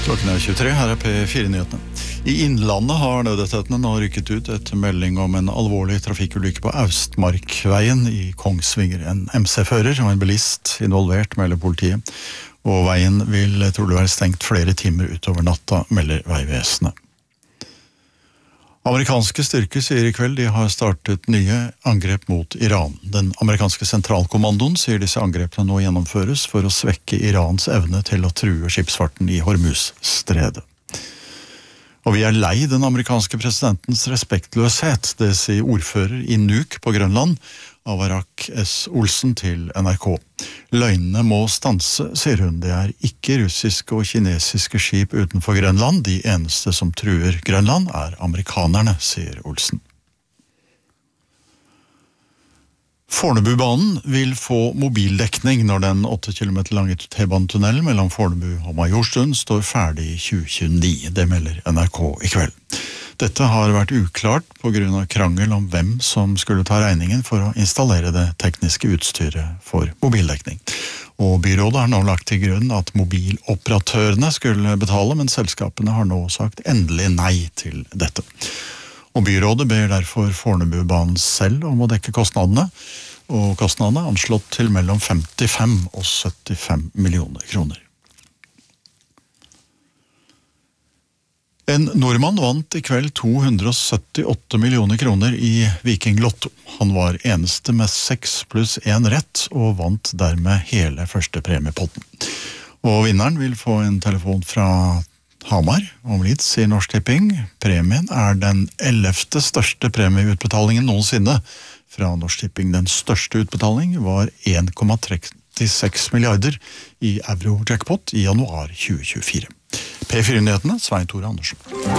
Klokken 23, her P4-nyhetene. I Innlandet har nødetatene nå rykket ut etter melding om en alvorlig trafikkulykke på Austmarkveien i Kongsvinger. En MC-fører og en bilist involvert, melder politiet, og veien vil trolig være stengt flere timer utover natta, melder Vegvesenet. Amerikanske styrker sier i kveld de har startet nye angrep mot Iran. Den amerikanske sentralkommandoen sier disse angrepene nå gjennomføres for å svekke Irans evne til å true skipsfarten i Hormuz-stredet. Og vi lei den amerikanske presidentens respektløshet, det sier ordfører i Nuuk på Grønland, Avarak S. Olsen til NRK. Løgnene må stanse, sier hun. Det ikke russiske og kinesiske skip utenfor Grønland. De eneste som truer Grønland amerikanerne, sier Olsen. Fornebubanen vil få mobildekning når den 8 kilometer lange T-banetunnelen mellom Fornebu og Majorstuen står ferdig i 2029. Det melder NRK i kveld. Dette har vært uklart på grunn av krangel om hvem som skulle ta regningen for å installere det tekniske utstyret for mobildekning. Og byrådet har nå lagt til grunn at mobiloperatørene skulle betale, men selskapene har nå sagt endelig nei til dette. Og byrådet ber derfor Fornebubanen selv om å dekke kostnadene, og kostnadene er anslått til mellom 55 og 75 millioner kroner. En nordmann vant i kveld 278 millioner kroner i Viking Lotto. Han var eneste med 6 pluss 1 rett, og vant dermed hele første premiepotten. Og vinneren vil få en telefon fra Hamar om litt, sier Norsk Tipping. Premien den 11. største premieutbetalingen noensinne fra Norsk Tipping. Den største utbetaling var 1,36 milliarder i euro-jackpot i januar 2024. P4-nyhetene, Svein Tore Andersen.